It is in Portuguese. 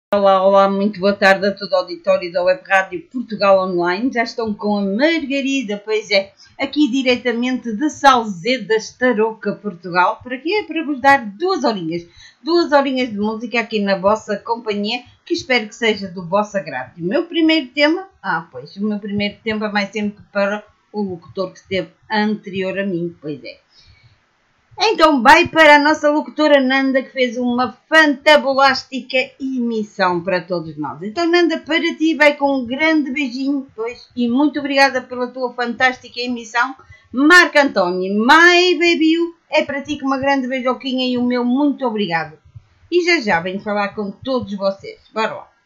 Olá, olá, muito boa tarde a todo o auditório da Web Rádio Portugal Online. Já estão com a Margarida, pois é, aqui diretamente de Salzedas, Tarouca, Portugal. Para quê? Para vos dar duas horinhas de música aqui na vossa companhia, que espero que seja do vosso agrado. E o meu primeiro tema, vai sempre para o locutor que esteve anterior a mim, pois é. Então vai para a nossa locutora Nanda, que fez uma fantabulástica emissão para todos nós. Então Nanda, para ti vai com um grande beijinho, pois, e muito obrigada pela tua fantástica emissão. Marco António, my baby, é para ti com uma grande beijoquinha e o meu muito obrigado. E já venho falar com todos vocês. Bora lá.